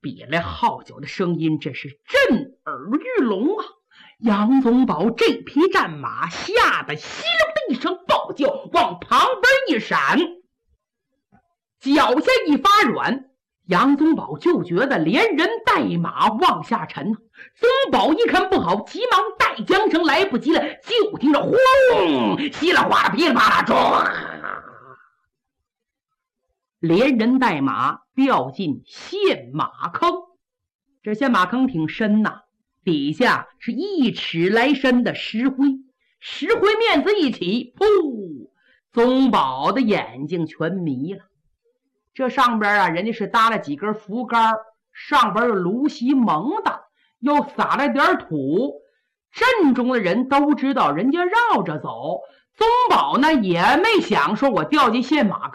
比来号角的声音真是震耳欲聋啊！杨宗保这匹战马吓得稀溜的一声暴叫，往旁边一闪，脚下一发软，杨宗保就觉得连人带马往下沉。宗保一看不好，急忙带缰绳，来不及了，就听着轰，稀里哗啦噼里啪啦撞，连人带马掉进陷马坑。这陷马坑挺深呐，底下是1尺来深的石灰，石灰面子一起，噗！宗保的眼睛全迷了。这上边啊，人家是搭了几根扶杆，上边有芦席蒙的，又撒了点土。镇中的人都知道人家绕着走，宗保呢也没想说我掉进陷马